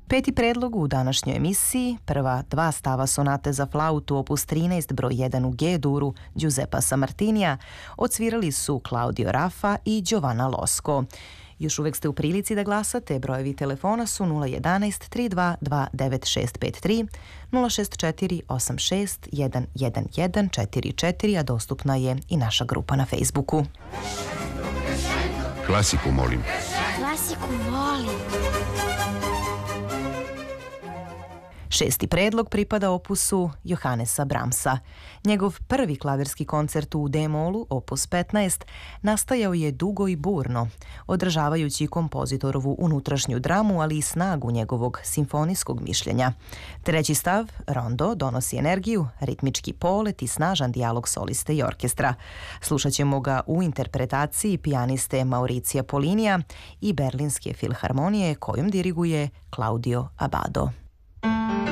Peti predlog u današnjoj emisiji, prva dva stava sonate za flautu opus 13 broj 1 u G-duru Giuseppa Sammartinija odsvirali su Claudio Raffa i Giovanna Losco. Još uvek ste u prilici da glasate, brojevi telefona su 011 322 9653, 064 86 111 44, a dostupna je i naša grupa na Facebooku. Klasiku molim. Klasiku volim. Šesti predlog pripada opusu Johannesa Brahmsa. Njegov prvi klavirski koncert u D-molu, opus 15, nastajao je dugo i burno, odražavajući kompozitorovu unutrašnju dramu, ali i snagu njegovog simfonijskog mišljenja. Treći stav, rondo, donosi energiju, ritmički polet i snažan dijalog soliste i orkestra. Slušat ćemo ga u interpretaciji pijaniste Mauricija Polinija i Berlinske filharmonije kojom diriguje Claudio Abbado.